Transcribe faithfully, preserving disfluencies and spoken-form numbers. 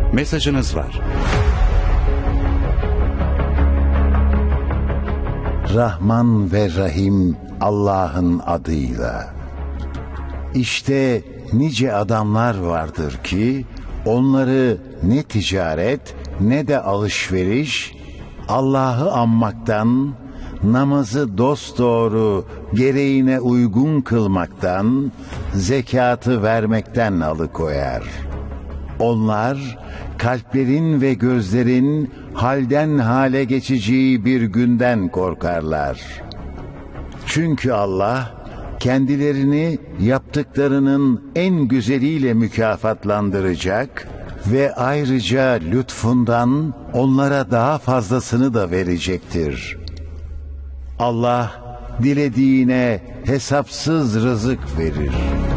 mesajınız var. Rahman ve Rahim Allah'ın adıyla. İşte nice adamlar vardır ki onları ne ticaret ne de alışveriş Allah'ı anmaktan, namazı dosdoğru gereğine uygun kılmaktan, zekatı vermekten alıkoyar. Onlar kalplerin ve gözlerin halden hale geçeceği bir günden korkarlar. Çünkü Allah kendilerini yaptıklarının en güzeliyle mükafatlandıracak ve ayrıca lütfundan onlara daha fazlasını da verecektir. Allah dilediğine hesapsız rızık verir.